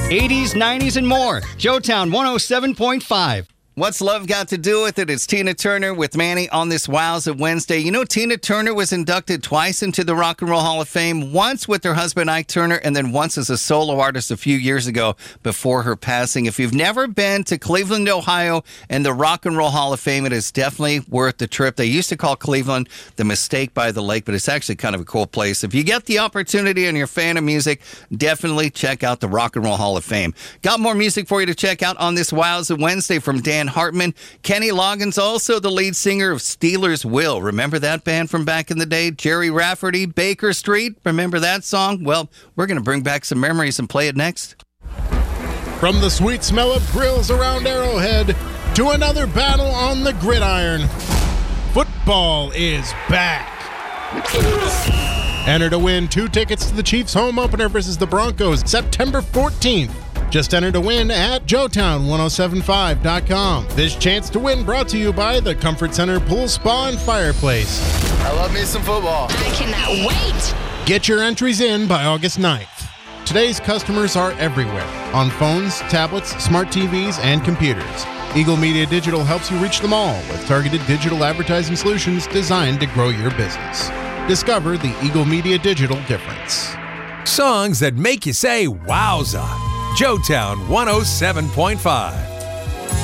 80s, 90s, and more. Joetown 107.5. What's love got to do with it? It's Tina Turner with Manny on this Wowza Wednesday. You know, Tina Turner was inducted twice into the Rock and Roll Hall of Fame, once with her husband Ike Turner, and then once as a solo artist a few years ago before her passing. If you've never been to Cleveland, Ohio, and the Rock and Roll Hall of Fame, it is definitely worth the trip. They used to call Cleveland the Mistake by the Lake, but it's actually kind of a cool place. If you get the opportunity and you're a fan of music, definitely check out the Rock and Roll Hall of Fame. Got more music for you to check out on this Wowza Wednesday from Dan Hartman. Kenny Loggins, also the lead singer of Steelers Will. Remember that band from back in the day? Jerry Rafferty, Baker Street. Remember that song? Well, we're going to bring back some memories and play it next. From the sweet smell of grills around Arrowhead to another battle on the gridiron, football is back. Enter to win 2 tickets to the Chiefs home opener versus the Broncos September 14th. Just enter to win at Joetown1075.com. This chance to win brought to you by the Comfort Center Pool Spa and Fireplace. I love me some football. I cannot wait. Get your entries in by August 9th. Today's customers are everywhere, on phones, tablets, smart TVs, and computers. Eagle Media Digital helps you reach them all with targeted digital advertising solutions designed to grow your business. Discover the Eagle Media Digital difference. Songs that make you say wowza. Joetown 107.5.